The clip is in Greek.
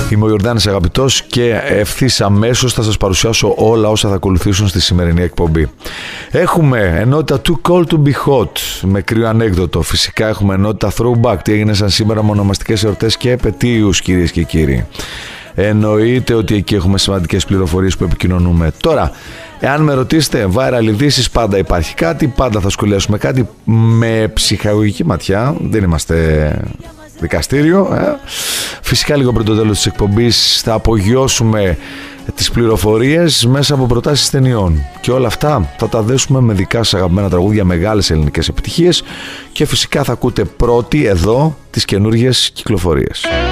Είμαι ο Ιορδάνης Αγαπητός και ευθύς αμέσως θα σας παρουσιάσω όλα όσα θα ακολουθήσουν στη σημερινή εκπομπή. Έχουμε ενότητα Too Cold to Be Hot με κρύο ανέκδοτο. Φυσικά έχουμε ενότητα Throwback, τι έγινε σαν σήμερα με ονομαστικές εορτές και επετείους, κυρίες και κύριοι. Εννοείται ότι εκεί έχουμε σημαντικές πληροφορίες που επικοινωνούμε. Τώρα, εάν με ρωτήσετε, viral ειδήσεις, πάντα υπάρχει κάτι, πάντα θα σχολιάσουμε κάτι με ψυχαγωγική ματιά. Δεν είμαστε δικαστήριο. Φυσικά λίγο πριν το τέλος της εκπομπής θα απογειώσουμε τις πληροφορίες μέσα από προτάσεις ταινιών. Και όλα αυτά θα τα δέσουμε με δικά σας αγαπημένα τραγούδια, μεγάλες ελληνικές επιτυχίες, και φυσικά θα ακούτε πρώτοι εδώ τις καινούργιες κυκλοφορίες.